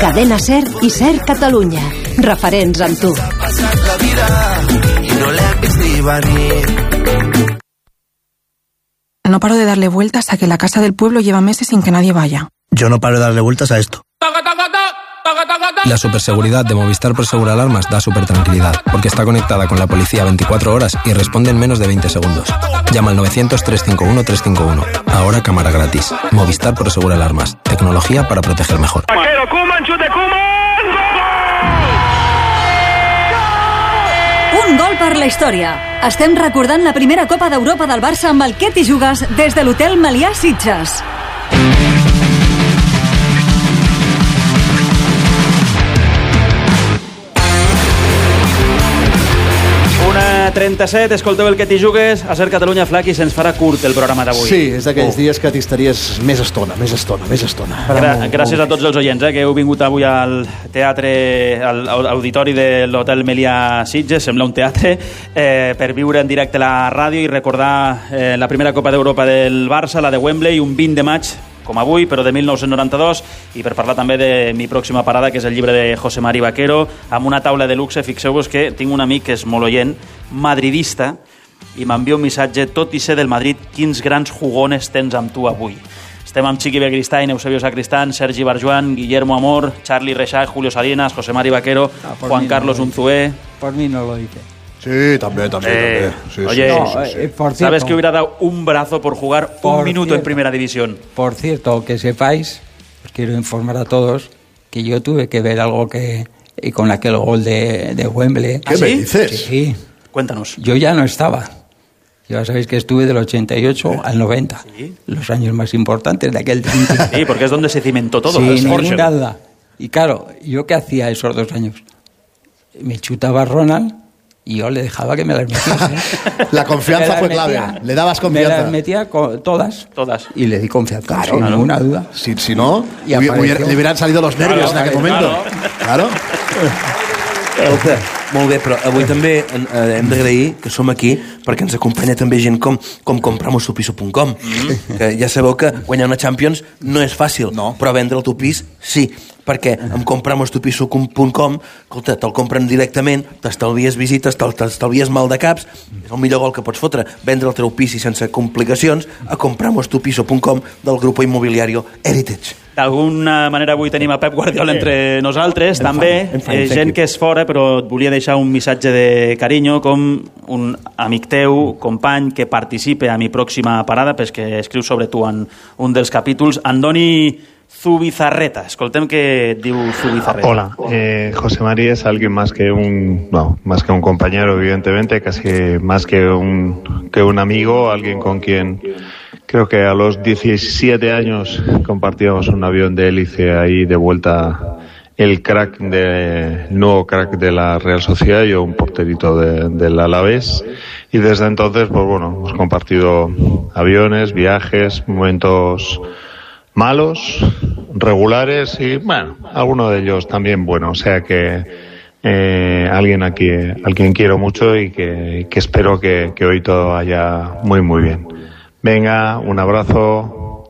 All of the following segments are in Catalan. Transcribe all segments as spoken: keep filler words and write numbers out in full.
Cadena Ser i Ser Catalunya. Referents amb tu. No paro de darle vueltas a que la casa del pueblo lleva meses sin que nadie vaya. Yo no paro de darle vueltas a esto. La superseguridad de Movistar Prosegur Alarmas da supertranquilidad, porque está conectada con la policía veinticuatro horas y responde en menos de veinte segundos. Llama al novecientos, trescientos cincuenta y uno, trescientos cincuenta y uno. Ahora cámara gratis. Movistar Prosegur Alarmas. Tecnología para proteger mejor. Vaquero, Koeman, xut de Koeman! Un gol per la història. Estem recordant la primera Copa d'Europa del Barça amb el que t'hi jugues des de l'hotel Melià Sitges. trenta-set, escolteu el que t'hi jugues a Ser Catalunya. Flaqui, se'ns farà curt el programa d'avui. Sí, és d'aquells oh. dies que t'hi estaries més estona, més estona, més estona. Gra gràcies a tots els oients eh, que heu vingut avui al teatre, al auditori de l'Hotel Melià Sitges, sembla un teatre, eh, per viure en directe la ràdio i recordar eh, la primera Copa d'Europa del Barça, la de Wembley, un vint de maig, com avui, però de mil nou-cents noranta-dos, i per parlar també de mi pròxima parada, que és el llibre de José Mari Vaquero, amb una taula de luxe. Fixeu-vos que tinc un amic que és molt oient, madridista, i m'envia un missatge: tot i ser del Madrid, quins grans jugones tens amb tu avui. Estem amb Chiqui Begristain, Eusebio Sacristán, Sergi Barjuan, Guillermo Amor, Charlie Reixach, Julio Salinas, José Mari Vaquero, ah, Juan Carlos no Unzué. Por mí no lo dice. Sí, también, también, eh, también. Sí, oye, sí, sí, sí, sí. Eh, por cierto, ¿sabes que hubiera dado un brazo por jugar por un minuto cierto, en Primera División? Por cierto, que sepáis, os quiero informar a todos, que yo tuve que ver algo que y con aquel gol de, de Wembley. ¿Qué ¿Ah, me sí? dices? Sí. Cuéntanos. Yo ya no estaba. Ya sabéis que estuve del ochenta y ocho ¿Eh? al noventa, ¿Sí? los años más importantes de aquel tiempo. Sí, porque es donde se cimentó todo. Sin ninguna duda. Y claro, ¿yo qué hacía esos dos años? Me chutaba Ronald y yo le dejaba que me las metiese. La confianza fue clave. Metía, le dabas confianza. Me las metía con, todas. Todas. Y le di confianza, claro, sin claro. ninguna duda. Si, si no, hubiera, hubiera, le hubieran salido los nervios claro, en aquel momento. Claro. Escolta, molt bé, però avui també eh, hem d'agrair que som aquí perquè ens acompanya també gent com, com compramos tu piso punt com, mm-hmm. que ja sabeu que guanyar una Champions no és fàcil, no. però vendre el teu pis sí, perquè amb compramos tu piso punt com, escolta, te'l compren directament, t'estalvies visites, t'estalvies mal de caps, és el millor gol que pots fotre, vendre el teu pis i sense complicacions a compramos tu piso punt com del grupo inmobiliario Heritage. D'alguna manera avui tenim a Pep Guardiola entre nosaltres, en també fan, fan, eh, gent que és fora, però et volia deixar un missatge de carinyo, com un amic teu, company, que participe a mi pròxima parada, pues que escriu sobre tu en un dels capítols, Andoni Zubizarreta. Escoltem què diu Zubizarreta. Hola, eh, José Mari es alguien más que un, no, más que un compañero, evidentemente, casi más que un, que un amigo, alguien con quien creo que a los diecisiete años compartíamos un avión de hélice ahí de vuelta, el crack de, el nuevo crack de la Real Sociedad, yo un porterito de, del Alavés, y desde entonces, pues bueno, hemos compartido aviones, viajes, momentos malos, regulares y, bueno, alguno de ellos también bueno, o sea que eh, alguien aquí, al quien quiero mucho y que, que espero que, que hoy todo vaya muy muy bien. Venga, un abrazo.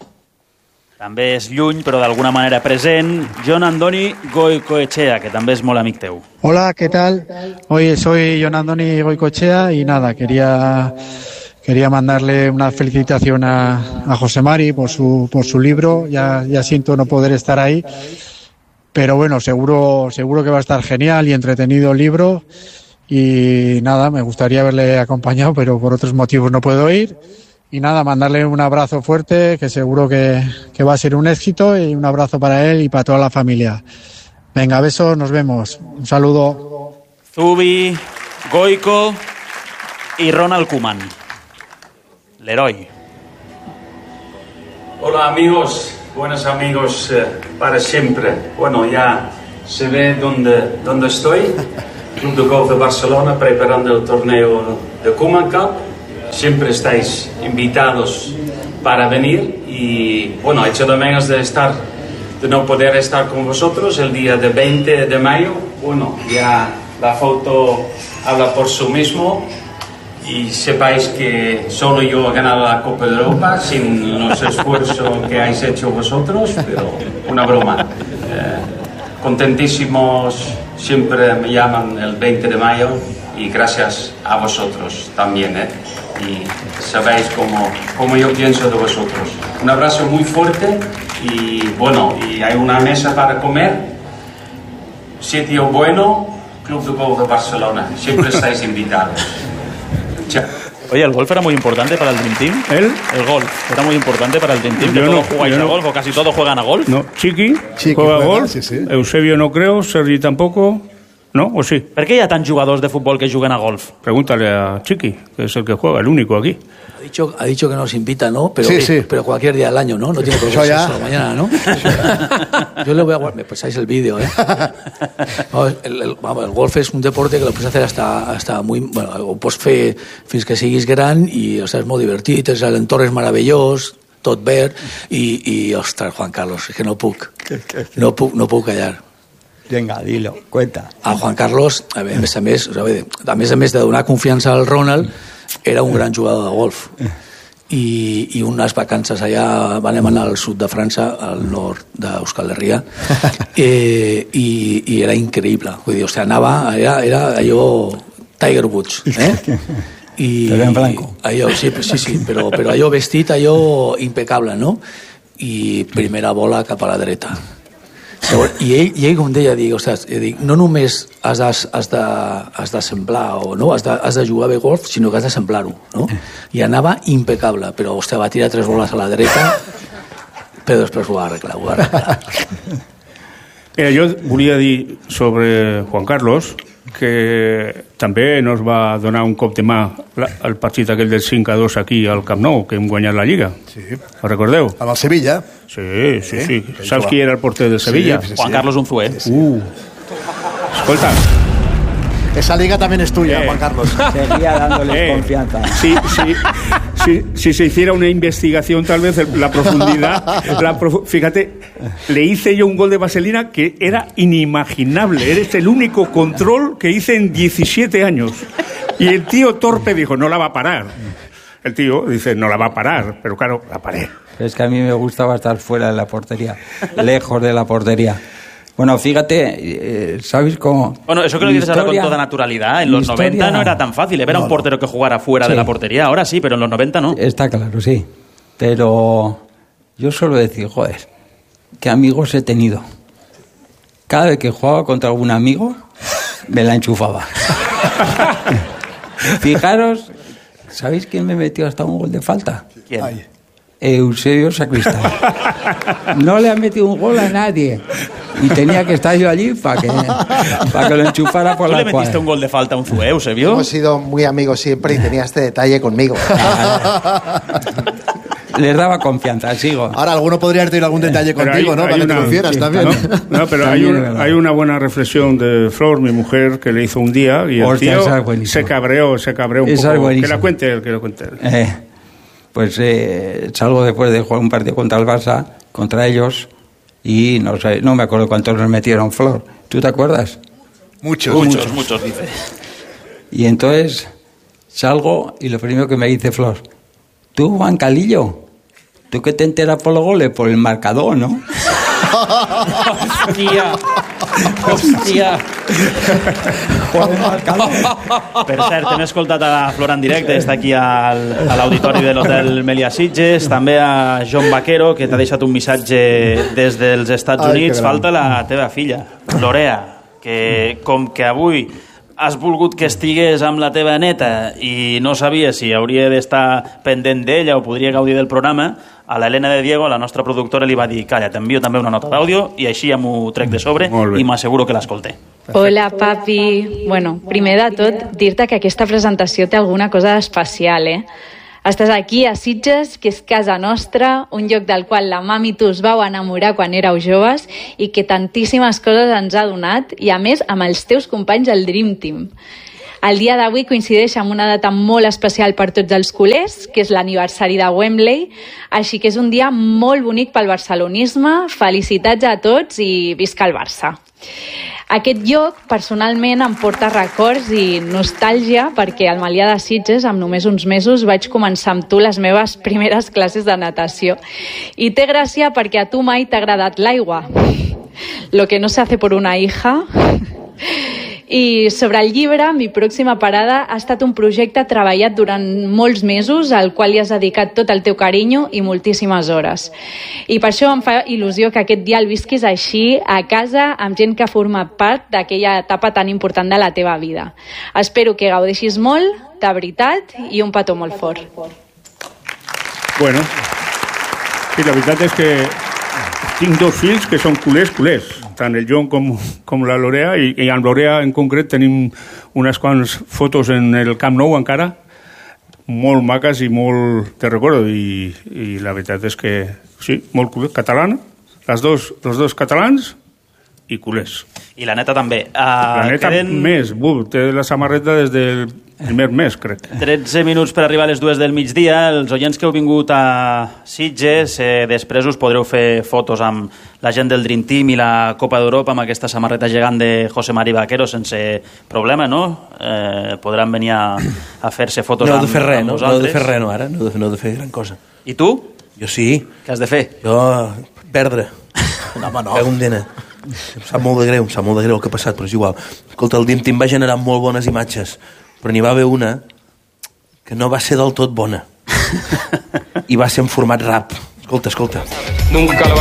També és lluny, però d'alguna manera present, Jon Andoni Goicoechea, que també és molt amic teu. Hola, ¿qué tal? Oye, soy Jon Andoni Goicoechea y nada, quería... Quería mandarle una felicitación a, a José Mari por su, por su libro. Ya, ya siento no poder estar ahí, pero bueno, seguro, seguro que va a estar genial y entretenido el libro. Y nada, me gustaría haberle acompañado, pero por otros motivos no puedo ir. Y nada, mandarle un abrazo fuerte, que seguro que, que va a ser un éxito, y un abrazo para él y para toda la familia. Venga, besos, nos vemos. Un saludo. Zubi, Goico y Ronald Koeman. Leroy. Hola amigos, buenos amigos eh, para siempre. Bueno, ya se ve dónde, dónde estoy. Club de Golf de Barcelona preparando el torneo de Koeman Cup. Siempre estáis invitados para venir y bueno, echo de menos de estar, de no poder estar con vosotros el día de veinte de mayo. Bueno, ya la foto habla por sí mismo. Y sepáis que solo yo he ganado la Copa de Europa sin los esfuerzos que habéis hecho vosotros, pero una broma. Eh, contentísimos, siempre me llaman el veinte de mayo y gracias a vosotros también, ¿eh? Y sabéis cómo, cómo yo pienso de vosotros. Un abrazo muy fuerte y bueno, y hay una mesa para comer, sitio bueno, Club de Golf de Barcelona, siempre estáis invitados. Chao. Oye, el golf era muy importante para el Dream Team. ¿El? El golf era muy importante para el Dream Team. Yo ¿Que no, todos jugáis no. a golf o casi todos juegan a golf? No, Chiqui, Chiqui juega a juega, golf, sí, sí. Eusebio no creo, Sergi tampoco, ¿no? ¿O sí? ¿Per què hi ha tants jugadors de futbol que juguen a golf? Pregúntale a Chiqui, que es el que juega, el único aquí. Ha dicho, ha dicho que nos invita, ¿no? Pero, Sí, eh, sí. pero cualquier día del año, ¿no? No tiene por qué Eso ser ya. solo mañana, ¿no? Yo le voy a guardar... Me pasáis el vídeo, ¿eh? No, el, el, vamos, el golf és un deporte que lo puedes hacer hasta, hasta muy... Bueno, ho pots fer fins que siguis gran i, o sea, és molt divertit, l'entorn és meravellós, tot verd, i, i, ostres, Juan Carlos, és que no puc. No puc, no puc callar. Venga, dilo, cuenta. A Juan Carlos, a més a més, a més a més de donar confiança al Ronald, era un gran jugador de golf. I, i unes vacances allà, vam anar al sud de França, al nord d'Euskal Herria, eh, i, i era increïble. Vull dir, o sigui, anava, era, era allò Tiger Woods, eh? I, Però en blanco. Allò, sí, sí, sí, però, però allò vestit, allò impecable, no? I primera bola cap a la dreta. Llavors, i, ell, i ell com deia, dic, ostres, dic, no només has de, has de, has de semblar o no, has de, has de jugar bé golf, sinó que has de semblar-ho, no? I anava impecable, però ostres, va tirar tres boles a la dreta, però després ho va arreglar, ho va arreglar. Mira, jo volia dir sobre Juan Carlos que també nos va donar un cop de mà al partit aquell del cinc a dos aquí al Camp Nou, que hem guanyat la Lliga. Sí. Ho recordeu? Amb el Sevilla. Sí, sí, sí. sí. Saps qui era el porter del Sevilla? Sí, sí, sí. Juan Carlos Unzué. Sí, sí. Uh. Escolta. Esa liga también es tuya, Eh. Juan Carlos. Seguía dándoles Eh, confianza. Sí, sí. Si, si se hiciera una investigación, tal vez la profundidad. La profu- fíjate, le hice yo un gol de vaselina que era inimaginable. Eres el único control que hice en diecisiete años. Y el tío torpe dijo, no la va a parar. El tío dice, no la va a parar. Pero claro, la paré. Es que a mí me gustaba estar fuera de la portería, lejos de la portería. Bueno, fíjate, eh, ¿sabes cómo? Bueno, eso que lo dices ahora con toda naturalidad. En los historia- noventa no era tan fácil. Era No, un portero que jugara fuera Sí. de la portería. Ahora sí, pero en los noventa no. Está claro, sí. Pero yo suelo decir, joder, qué amigos he tenido. Cada vez que jugaba contra algún amigo, me la enchufaba. Fijaros, ¿sabéis quién me metió hasta un gol de falta? ¿Quién? Ay. Eusebio Sacristán. No le ha metido un gol a nadie. Y tenía que estar yo allí para que, para que lo enchufara por ¿Tú la le metiste cuadra. un gol de falta a un Zué, Eusebio? Hemos sido muy amigos siempre y tenía este detalle conmigo. Les daba confianza, sigo. Ahora, alguno podría haber tenido algún detalle Pero contigo, hay- ¿no? hay Para que te una- lo hicieras sí, también. No, no, pero hay, También un- es verdad. hay una buena reflexión de Flor, mi mujer, que le hizo un día y el Hostia, tío esa es buenísima. se cabreó, se cabreó un Esa es poco. Que buenísima. la cuente él, que la cuente él. Eh, pues eh, salgo después de jugar un partido contra el Barça, contra ellos, y no sé, no me acuerdo cuántos nos metieron, Flor. ¿Tú te acuerdas? Muchos. Muchos, muchos, dice. Y entonces salgo y lo primero que me dice Flor, tú, Juan Calillo, tú que te enteras por los goles, por el marcador, ¿no? Hòstia! Hòstia! Per cert, hem escoltat a la Flor en directe, està aquí al, a l'auditori de l'Hotel Meliá Sitges, també a John Vaquero, que t'ha deixat un missatge des dels Estats Ai, Units. que gran. Falta la teva filla, Lorea, que com que avui has volgut que estigués amb la teva neta i no sabies si hauria d'estar pendent d'ella o podria gaudir del programa, a l'Helena de Diego, la nostra productora, li va dir, calla, t'envio també una nota d'àudio i així ja m'ho trec de sobre i m'asseguro que l'escolté. Hola, papi. Bueno, primer de tot, dir-te que aquesta presentació té alguna cosa especial, eh? Estàs aquí a Sitges, que és casa nostra, un lloc del qual la mami i tu us vau enamorar quan éreu joves i que tantíssimes coses ens ha donat, i a més amb els teus companys del Dream Team. El dia d'avui coincideix amb una data molt especial per tots els culers, que és l'aniversari de Wembley, així que és un dia molt bonic pel barcelonisme. Felicitats a tots i visca el Barça. Aquest lloc, personalment, em porta records i nostàlgia perquè al Meliá de Sitges, amb només uns mesos, vaig començar amb tu les meves primeres classes de natació. I té gràcia perquè a tu mai t'ha agradat l'aigua. lo que no se hace por una hija. I sobre el llibre, mi pròxima parada ha estat un projecte treballat durant molts mesos, al qual hi has dedicat tot el teu carinyo i moltíssimes hores. I per això em fa il·lusió que aquest dia el visquis així, a casa, amb gent que ha format part d'aquella etapa tan important de la teva vida. Espero que gaudeixis molt, de veritat, i un petó molt fort. Bueno, sí, la veritat és que tinc dos fills que són culers, culers, tant el John com, com la Lorea, i, i amb Lorea en concret tenim unes quants fotos en el Camp Nou encara, molt maques i molt de recordo, i, i la veritat és que sí, molt culers, catalana, les dos, els dos catalans i culers. I la neta també. Uh, la neta queden... més, buf, té la samarreta des del primer mes, crec. tretze minuts per arribar a les dues del migdia. Els oients que heu vingut a Sitges, eh, després us podreu fer fotos amb la gent del Dream Team i la Copa d'Europa amb aquesta samarreta gegant de José Mari Vaquero sense problema, no? Eh, podran venir a, a fer-se fotos no amb, de fer res, amb no? vosaltres. No he de fer res, no, ara. No he de, no he de fer gran cosa. I tu? Jo sí. Què has de fer? Jo, perdre. No, home, no. Fer un dena. Em sap molt de greu, em sap molt de greu el que ha passat, però és igual. Escolta, el Dream Team va generar molt bones imatges, però n'hi va haver una que no va ser del tot bona. I va ser en format rap. Escolta, escolta. Nunca lo